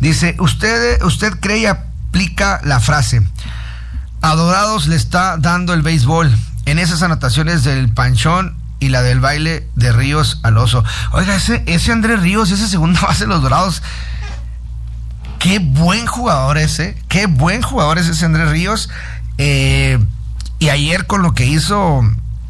Dice, usted cree y aplica la frase, a Dorados le está dando el béisbol, en esas anotaciones del Panchón y la del baile de Ríos al oso. Oiga, ese Andrés Ríos, ese segunda base de los Dorados, qué buen jugador ese Andrés Ríos. Y ayer con lo que hizo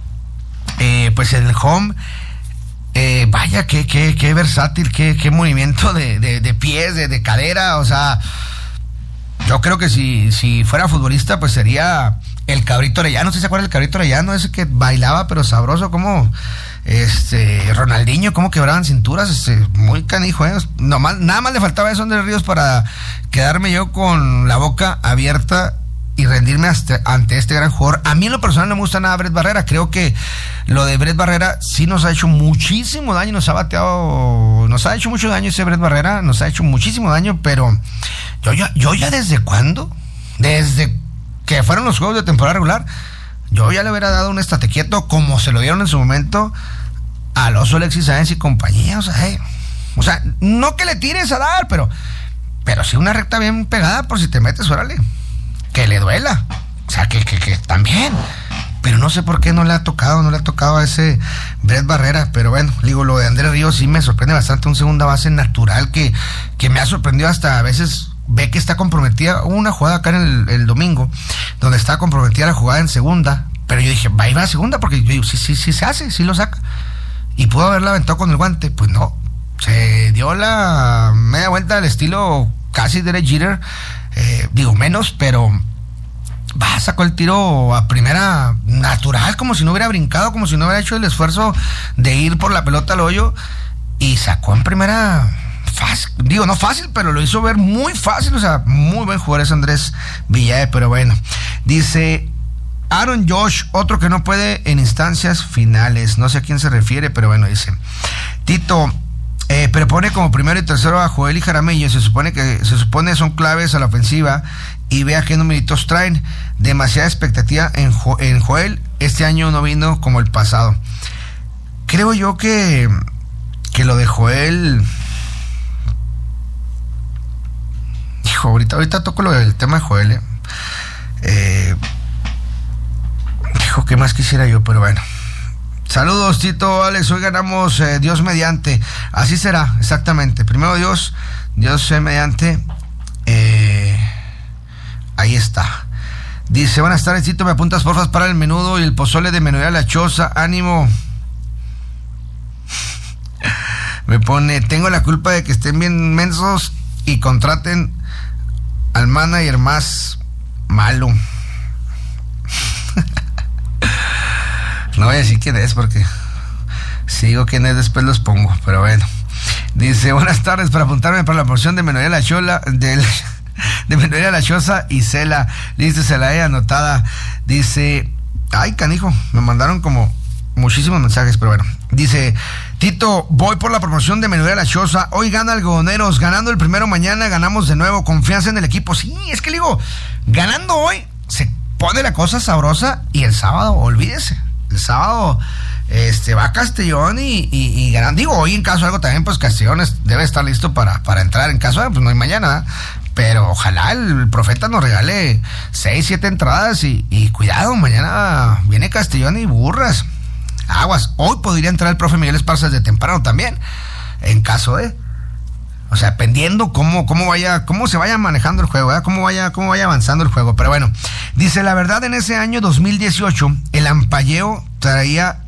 pues en el home, vaya, qué versátil, qué movimiento de pies, de cadera. O sea, yo creo que si fuera futbolista, pues sería el Cabrito Arellano. ¿Sí se acuerda del Cabrito Arellano? Ese que bailaba pero sabroso, como Ronaldinho, cómo quebraban cinturas, muy canijo, nada más le faltaba eso a Andrés Ríos para quedarme yo con la boca abierta y rendirme ante este gran jugador. A mí en lo personal no me gusta nada Brett Barrera. Creo que lo de Brett Barrera sí nos ha hecho muchísimo daño, nos ha hecho mucho daño ese Brett Barrera, nos ha hecho muchísimo daño, pero yo ya desde cuándo, desde que fueron los juegos de temporada regular, yo ya le hubiera dado un estate quieto como se lo dieron en su momento al oso Alexis Sáenz y compañía. O sea, no que le tires a dar, pero sí una recta bien pegada por si te metes, órale, que le duela, o sea, que también, pero no sé por qué no le ha tocado a ese Brett Barrera. Pero bueno, digo, lo de Andrés Ríos sí me sorprende bastante, un segunda base natural que me ha sorprendido, hasta a veces ve que está comprometida. Hubo una jugada acá en el domingo donde está comprometida la jugada en segunda, pero yo dije, va a ir a segunda, porque yo digo, sí se hace, sí lo saca, y pudo haberla aventado con el guante. Pues no, se dio la media vuelta al estilo casi Derek Jeter, digo menos, pero sacó el tiro a primera natural, como si no hubiera brincado, como si no hubiera hecho el esfuerzo de ir por la pelota al hoyo, y sacó en primera fácil, digo no fácil, pero lo hizo ver muy fácil. O sea, muy buen jugador es Andrés Villae. Pero bueno, dice Aaron Josh, otro que no puede en instancias finales, no sé a quién se refiere, pero bueno, dice Tito, pero pone como primero y tercero a Joel y Jaramillo, se supone son claves a la ofensiva, y vea qué numeritos traen. Demasiada expectativa en Joel, este año no vino como el pasado. Creo yo que lo de Joel, hijo, ahorita toco lo del tema de Joel, hijo, qué más quisiera yo, pero bueno. Saludos, Tito, Alex, hoy ganamos, Dios mediante. Así será, exactamente. Primero Dios mediante. Ahí está. Dice, buenas tardes, Tito, me apuntas porfas para el menudo y el pozole de Menudería La Choza, ánimo. Me pone, tengo la culpa de que estén bien mensos y contraten al manager más malo. No voy a decir quién es, porque si digo quién es después los pongo, pero bueno. Dice, buenas tardes, para apuntarme para la porción de Menudería La Chola, de Menudería La Choza y Cela. Listo, se la he anotada. Dice, ay, canijo, me mandaron como muchísimos mensajes, pero bueno. Dice, Tito, voy por la promoción de Menudería La Choza. Hoy gana Algodoneros, ganando el primero, mañana ganamos de nuevo. Confianza en el equipo. Sí, es que le digo, ganando hoy se pone la cosa sabrosa, y el sábado, olvídese. El sábado va Castellón y ganan. Digo, hoy en caso de algo también, pues Castellón debe estar listo para entrar. En caso de, pues no hay mañana, pero ojalá el Profeta nos regale 6, 7 entradas y cuidado, mañana viene Castellón y burras. Aguas, hoy podría entrar el profe Miguel Esparza desde temprano también, en caso de, o sea, dependiendo cómo se vaya manejando el juego, cómo vaya avanzando el juego. Pero bueno, dice, la verdad, en ese año 2018 el ampalleo traía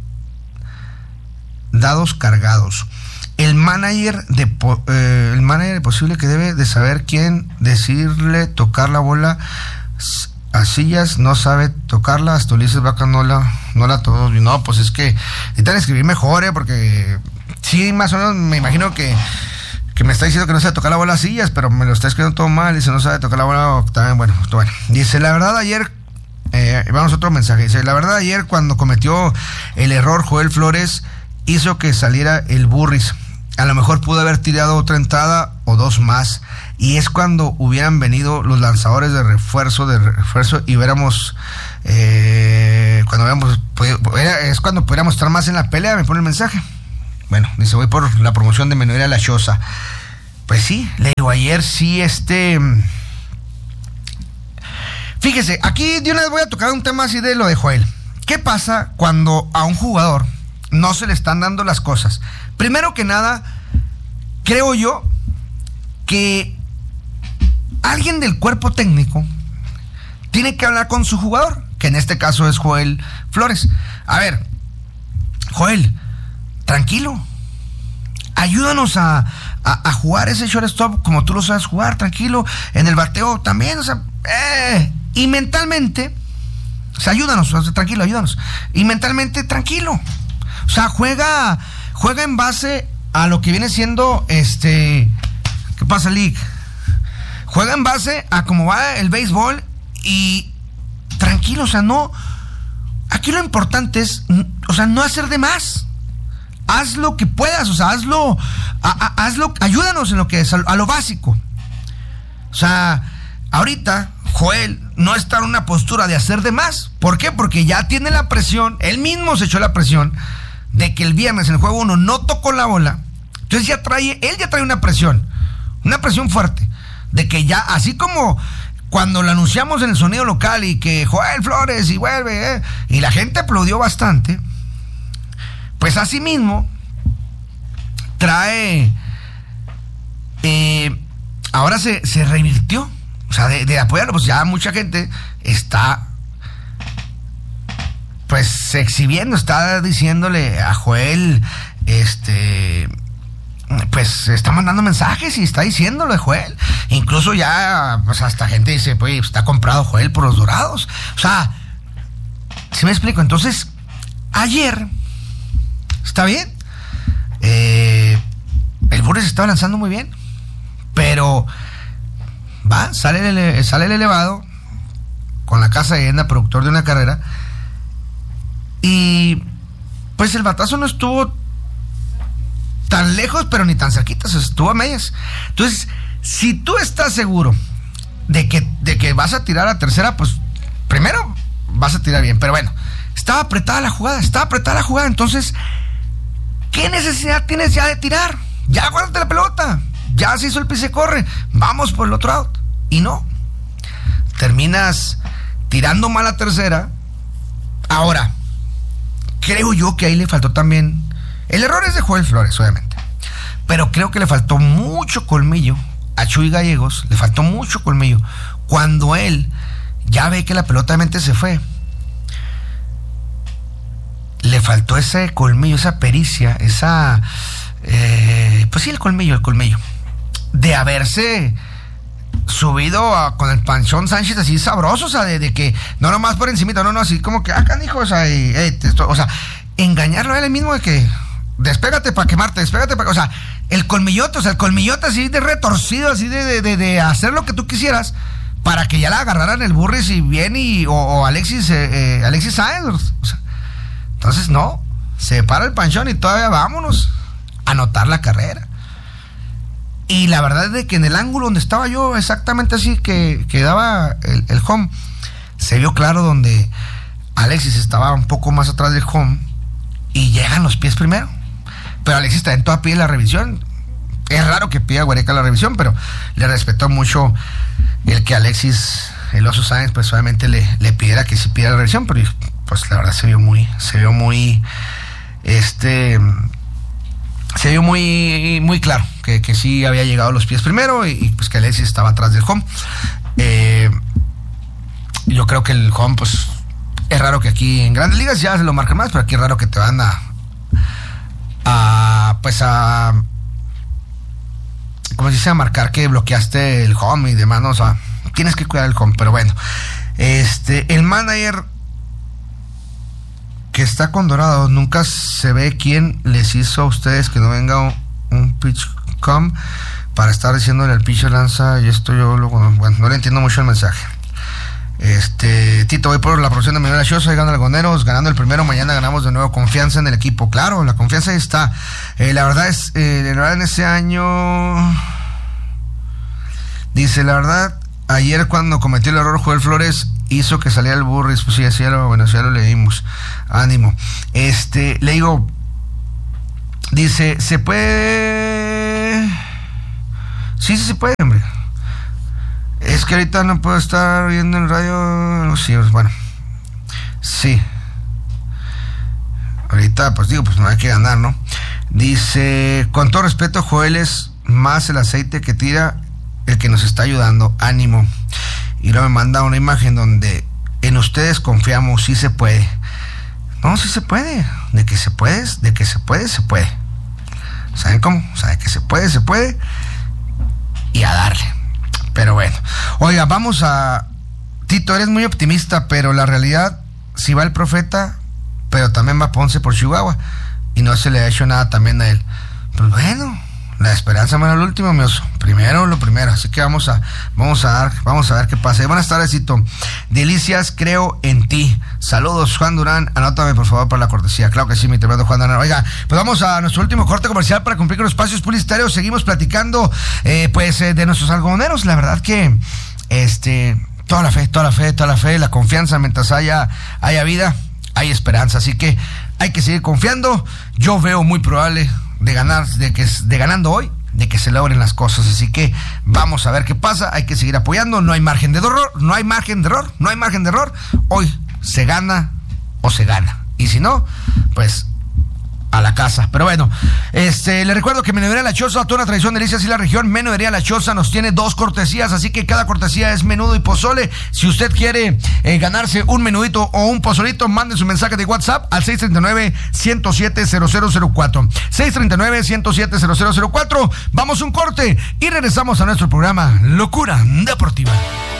dados cargados. El manager posible que debe de saber quién decirle tocar la bola a Sillas, no sabe tocarla, hasta Ulises Vaca no la todos. No, pues es que necesitan escribir mejor, porque sí, más o menos me imagino que me está diciendo que no sabe tocar la bola a Sillas, pero me lo está escribiendo todo mal. Dice, no sabe tocar la bola también. Bueno. Dice, la verdad, ayer, vamos a otro mensaje. Dice, la verdad, ayer cuando cometió el error Joel Flores, hizo que saliera el Burris. A lo mejor pudo haber tirado otra entrada o dos más, y es cuando hubieran venido los lanzadores de refuerzo y viéramos, es cuando pudiéramos estar más en la pelea. Me pone el mensaje. Bueno, dice, voy por la promoción de Menudería La Choza. Pues sí, le digo, ayer sí, fíjese, aquí de una vez voy a tocar un tema así de lo de Joel. ¿Qué pasa cuando a un jugador no se le están dando las cosas? Primero que nada, creo yo que alguien del cuerpo técnico tiene que hablar con su jugador, que en este caso es Joel Flores. A ver, Joel, tranquilo, ayúdanos a jugar ese shortstop como tú lo sabes jugar, tranquilo, en el bateo también, o sea, y mentalmente, o sea, ayúdanos, o sea, tranquilo, ayúdanos, y mentalmente tranquilo, o sea, juega en base a lo que viene siendo, ¿qué pasa, League? Juega en base a cómo va el béisbol y tranquilo, o sea, no, aquí lo importante es, o sea, no hacer de más. Haz lo que puedas, o sea, hazlo, ayúdanos en lo que es, a lo básico. O sea, ahorita Joel no está en una postura de hacer de más. ¿Por qué? Porque ya tiene la presión, él mismo se echó la presión de que el viernes en el juego 1 no tocó la bola. Entonces él ya trae una presión fuerte, de que ya, así como cuando lo anunciamos en el sonido local y que Joel Flores y vuelve, y la gente aplaudió bastante, pues así mismo trae, ahora se revirtió, o sea, de apoyarlo, pues ya mucha gente está pues exhibiendo, está diciéndole a Joel, pues está mandando mensajes y está diciéndolo de Joel. Incluso ya, pues hasta gente dice, pues está comprado Joel por los Dorados. O sea, ¿sí me explico? Entonces, ayer, está bien, el Burris estaba lanzando muy bien, pero sale el elevado con la casa llena, productor de una carrera, y pues el batazo no estuvo tan lejos, pero ni tan cerquita, estuvo a medias. Entonces, si tú estás seguro de que vas a tirar a tercera, pues primero vas a tirar bien, pero bueno, estaba apretada la jugada, entonces, ¿qué necesidad tienes ya de tirar? Ya guárdate la pelota, ya se hizo el pise corre, vamos por el otro out. Y no, terminas tirando mal a tercera. Ahora, creo yo que ahí le faltó también, el error es de Joel Flores, obviamente, pero creo que le faltó mucho colmillo a Chuy Gallegos, le faltó mucho colmillo cuando él ya ve que la pelota obviamente se fue. Le faltó ese colmillo, esa pericia, pues sí, el colmillo, de haberse subido con el Panchón Sánchez así sabroso, o sea, de que no nomás por encimita, no, así como que, canijo, o sea, o sea, engañarlo a él mismo de que despégate para quemarte, o sea, el colmillote así de retorcido, así de hacer lo que tú quisieras para que ya la agarraran el Burris y bien, o Alexis Sáenz, o sea, entonces no, se para el Panchón y todavía vámonos a anotar la carrera. Y la verdad es de que en el ángulo donde estaba yo, exactamente así que daba el home, se vio claro donde Alexis estaba un poco más atrás del home y llegan los pies primero. Pero Alexis también todavía pide la revisión. Es raro que pida Guareca la revisión, pero le respetó mucho el que Alexis, el Oso Sáenz, pues obviamente le pidiera que sí pidiera la revisión, pero pues la verdad se vio muy claro que sí había llegado a los pies primero y pues que Alexis estaba atrás del home. Yo creo que el home, pues es raro que aquí en Grandes Ligas ya se lo marquen más, pero aquí es raro que te van ¿cómo se dice? A marcar que bloqueaste el home y demás, ¿no? O sea, tienes que cuidar el home, pero bueno. El manager que está con Dorado, nunca se ve quién les hizo a ustedes que no venga un pitch com para estar diciéndole al pitcher lanza y esto bueno, no le entiendo mucho el mensaje. Tito, voy por la producción de Manuel Achosa y ganando Algoneros, ganando el primero, mañana ganamos de nuevo, confianza en el equipo, claro, la confianza ahí está. La verdad en ese año, dice, la verdad, ayer cuando cometió el error Joel Flores hizo que saliera el Burris, pues sí, ya lo leímos, ánimo. Le digo, dice, se puede Sí, sí se puede, hombre. Es que ahorita no puedo estar viendo el radio. Sí, bueno. Sí. Ahorita, pues digo, pues no hay que ganar, ¿no? Dice, con todo respeto, Joel, es más el aceite que tira el que nos está ayudando. Ánimo. Y luego me manda una imagen donde en ustedes confiamos, sí se puede. No, sí se puede. De que se puede, se puede. ¿Saben cómo? O sea, de que se puede. Y a darle. Pero bueno. Oiga, vamos a... Tito, eres muy optimista, pero la realidad, si va el Profeta, pero también va Ponce por Chihuahua, y no se le ha hecho nada también a él. Pues bueno, la esperanza muere al último, mi oso. Primero lo primero. Así que vamos a ver qué pasa. Y buenas tardes, Tito. Delicias, creo en ti. Saludos, Juan Durán. Anótame, por favor, para la cortesía. Claro que sí, mi tremendo Juan Durán. Oiga, pues vamos a nuestro último corte comercial para cumplir con los espacios publicitarios. Seguimos platicando, de nuestros algodoneros. La verdad que, toda la fe, la confianza, mientras haya vida, hay esperanza. Así que hay que seguir confiando. Yo veo muy probable de ganando hoy, de que se logren las cosas. Así que vamos a ver qué pasa. Hay que seguir apoyando. No hay margen de error. Hoy se gana o se gana. Y si no, pues a la casa. Pero bueno, le recuerdo que Menudería La Choza, toda una tradición, delicias y la región. Menudería La Choza nos tiene 2 cortesías, así que cada cortesía es menudo y pozole. Si usted quiere ganarse un menudito o un pozolito, mande su mensaje de WhatsApp al 639-107-0004. 639-107-0004. Vamos a un corte y regresamos a nuestro programa Locura Deportiva.